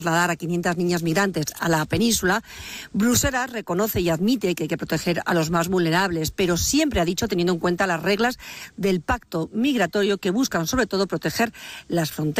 trasladar a 500 niñas migrantes a la península, Bruselas reconoce y admite que hay que proteger a los más vulnerables, pero siempre ha dicho teniendo en cuenta las reglas del pacto migratorio que buscan sobre todo proteger las fronteras